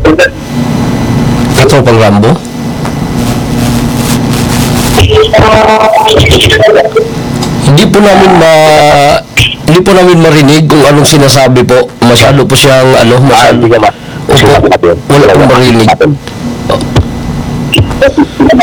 Katropang Rambo? Hindi po namin marinig kung anong sinasabi po. Masyado po siyang masyado. Hindi ka Opo, wala pong marinig.